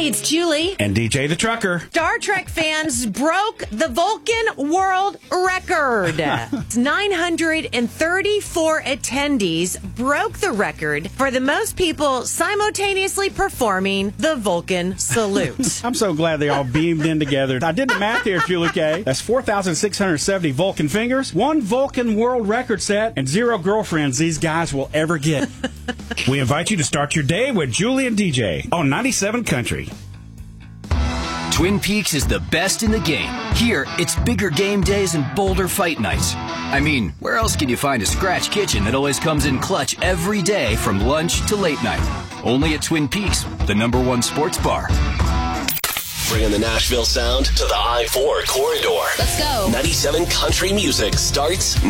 it's Julie. And DJ the Trucker. Star Trek fans broke the Vulcan World Record. 934 attendees broke the record for the most people simultaneously performing the Vulcan salute. I'm so glad they all beamed in together. I did the math here, Julie K. That's 4,670 Vulcan fingers, 1 Vulcan World Record set, and 0 girlfriends these guys will ever get. We invite you to start your day with Julie and DJ on 97 Country. Twin Peaks is the best in the game. Here, it's bigger game days and bolder fight nights. I mean, where else can you find a scratch kitchen that always comes in clutch every day from lunch to late night? Only at Twin Peaks, the #1 sports bar. Bringing the Nashville sound to the I-4 corridor. Let's go. 97 Country Music starts